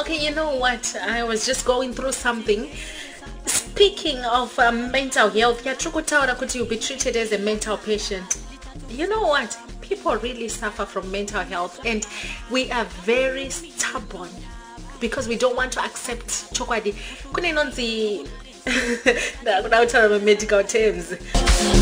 Okay, you know what? I was just going through something. Speaking of mental health, you'll be treated as a mental patient. You know what? People really suffer from mental health, and we are very stubborn because we don't want to accept chokwadi. Kune nonzi medical terms.